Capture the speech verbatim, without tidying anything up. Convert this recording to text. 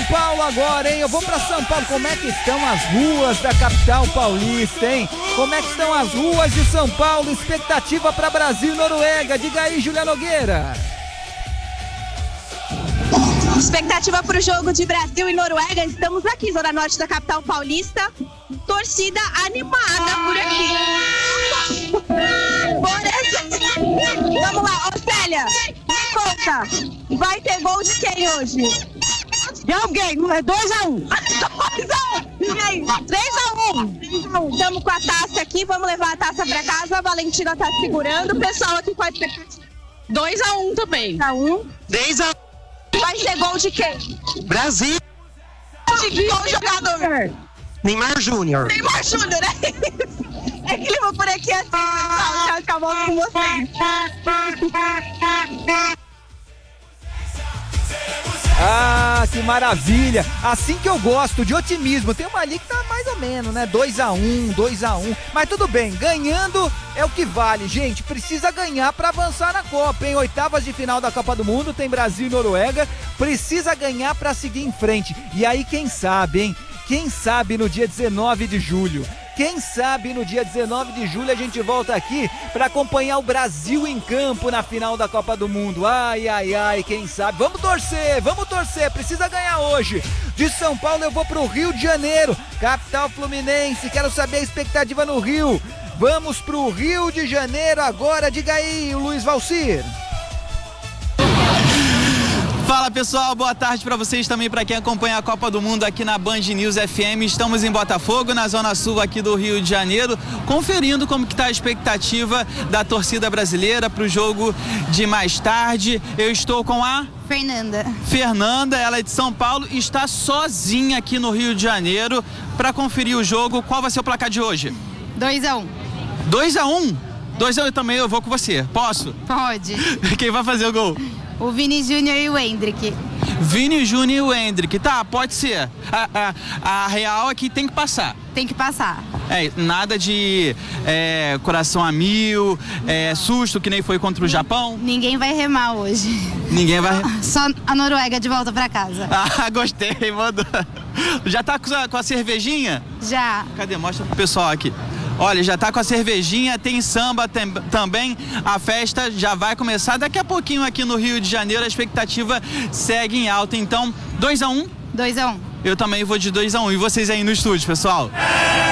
Paulo agora, hein? Eu vou pra São Paulo. Como é que estão as ruas da capital paulista, hein? Como é que estão as ruas de São Paulo? Expectativa pra Brasil e Noruega. Diga aí, Júlia Nogueira. Expectativa para o jogo de Brasil e Noruega. Estamos aqui, Zona Norte da capital paulista. Torcida animada por aqui. Por essa... Vamos lá, Célia, me conta. Vai ter gol de quem hoje? De alguém, não é dois a um. dois a um. E aí? três a um. Estamos com a taça aqui, vamos levar a taça para casa. A Valentina tá segurando. O pessoal aqui com a expectativa. dois a um também. dois a um. três a um. Vai ser gol de quem? Brasil. De qual jogador? Neymar Júnior. Neymar Júnior, é isso. É clima por aqui assim, pessoal. Já acabou com vocês. Ah, que maravilha! Assim que eu gosto, de otimismo. Tem uma ali que tá mais ou menos, né? dois a um, dois a um. Mas tudo bem, ganhando é o que vale, gente. Precisa ganhar pra avançar na Copa, hein? Oitavas de final da Copa do Mundo, tem Brasil e Noruega. Precisa ganhar pra seguir em frente. E aí, quem sabe, hein? Quem sabe no dia dezenove de julho? Quem sabe no dia dezenove de julho a gente volta aqui para acompanhar o Brasil em campo na final da Copa do Mundo. Ai, ai, ai, quem sabe? Vamos torcer, vamos torcer, precisa ganhar hoje. De São Paulo eu vou pro Rio de Janeiro, capital fluminense, quero saber a expectativa no Rio. Vamos pro Rio de Janeiro agora, diga aí, o Luiz Valcir. Fala pessoal, boa tarde para vocês também, para quem acompanha a Copa do Mundo aqui na Band News F M. Estamos em Botafogo, na zona sul aqui do Rio de Janeiro, conferindo como que está a expectativa da torcida brasileira para o jogo de mais tarde. Eu estou com a Fernanda. Fernanda, ela é de São Paulo e está sozinha aqui no Rio de Janeiro para conferir o jogo. Qual vai ser o placar de hoje? dois a um. dois a um? dois a um também, eu vou com você. Posso? Pode. Quem vai fazer o gol? O Vini Júnior e o Hendrick. Vini Júnior e o Hendrick. Tá, pode ser. A, a, a real é que tem que passar. Tem que passar. É, nada de é, coração a mil, é, susto que nem foi contra o Japão. Ninguém vai remar hoje. Ninguém vai... Só a Noruega de volta pra casa. Ah, gostei, mandou. Já tá com a, com a cervejinha? Já. Cadê? Mostra pro pessoal aqui. Olha, já tá com a cervejinha, tem samba tem, também, a festa já vai começar daqui a pouquinho aqui no Rio de Janeiro, a expectativa segue em alta, então dois a um? dois a um. Eu também vou de dois a um, e vocês aí no estúdio, pessoal?